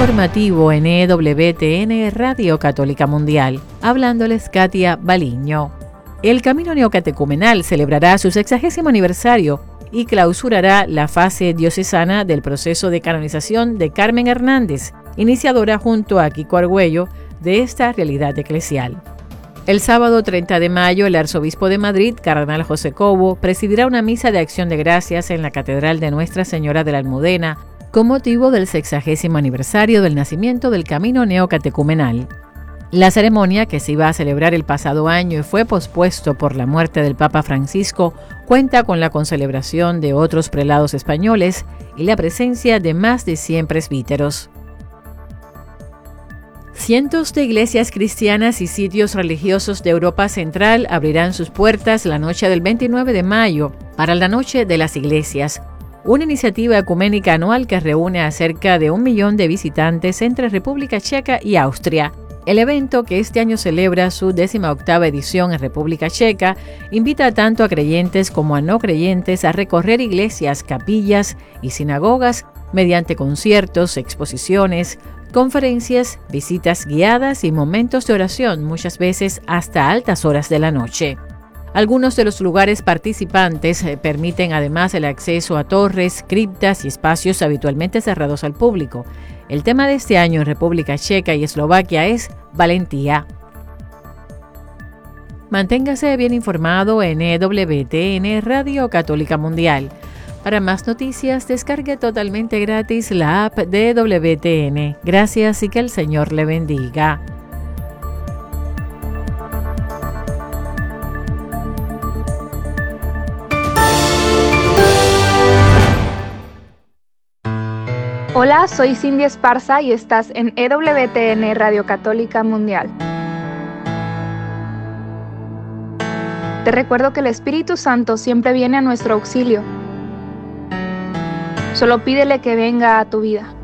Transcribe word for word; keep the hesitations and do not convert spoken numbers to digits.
informativo en E W T N Radio Católica Mundial. Hablándoles Katia Baliño. El Camino Neocatecumenal celebrará su sexagésimo aniversario y clausurará la fase diocesana del proceso de canonización de Carmen Hernández, iniciadora junto a Kiko Argüello de esta realidad eclesial. El sábado treinta de mayo, el arzobispo de Madrid, cardenal José Cobo, presidirá una misa de acción de gracias en la Catedral de Nuestra Señora de la Almudena con motivo del sexagésimo aniversario del nacimiento del Camino Neocatecumenal. La ceremonia, que se iba a celebrar el pasado año y fue pospuesto por la muerte del Papa Francisco, cuenta con la concelebración de otros prelados españoles y la presencia de más de cien presbíteros. Cientos de iglesias cristianas y sitios religiosos de Europa Central abrirán sus puertas la noche del veintinueve de mayo para la Noche de las Iglesias, una iniciativa ecuménica anual que reúne a cerca de un millón de visitantes entre República Checa y Austria. El evento, que este año celebra su décima octava edición en República Checa, invita tanto a creyentes como a no creyentes a recorrer iglesias, capillas y sinagogas mediante conciertos, exposiciones, conferencias, visitas guiadas y momentos de oración, muchas veces hasta altas horas de la noche. Algunos de los lugares participantes permiten además el acceso a torres, criptas y espacios habitualmente cerrados al público. El tema de este año en República Checa y Eslovaquia es valentía. Manténgase bien informado en E W T N Radio Católica Mundial. Para más noticias, descargue totalmente gratis la app de E W T N. Gracias y que el Señor le bendiga. Hola, soy Cindy Esparza y estás en E W T N Radio Católica Mundial. Te recuerdo que el Espíritu Santo siempre viene a nuestro auxilio. Solo pídele que venga a tu vida.